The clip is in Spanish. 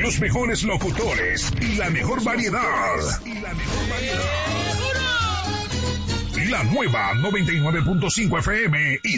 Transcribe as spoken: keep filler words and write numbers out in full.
Los mejores locutores y la mejor variedad. Y la mejor variedad. La nueva noventa y nueve punto cinco F M y